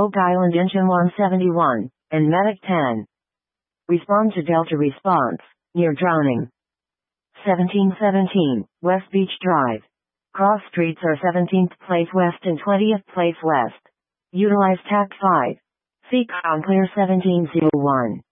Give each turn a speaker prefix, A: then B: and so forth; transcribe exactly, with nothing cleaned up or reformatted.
A: Oak Island Engine one seventy-one, and Medic ten. Respond to Delta response, near drowning. seventeen seventeen, West Beach Drive. Cross streets are seventeenth place west and twentieth place west. Utilize tack five. Seek on clear seventeen oh one.